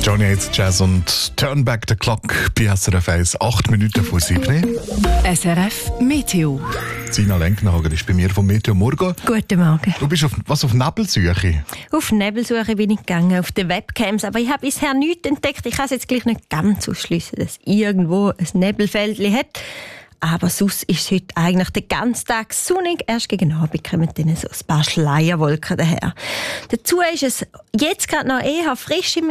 Johnny Hates Jazz und Turn Back the Clock bei SRF 1, 8 Minuten vor 7. SRF Meteo. Sina Lenknagel ist bei mir vom Meteo Morgen. Guten Morgen. Du bist auf Nebelsuche? Auf Nebelsuche bin ich gegangen, auf den Webcams, aber ich habe bisher nichts entdeckt. Ich kann es jetzt gleich nicht ganz ausschliessen, dass irgendwo ein Nebelfeldchen hat. Aber sonst ist es heute eigentlich den ganzen Tag sonnig. Erst gegen Abend kommen dann so ein paar Schleierwolken daher. Dazu ist es jetzt gerade noch eher frisch im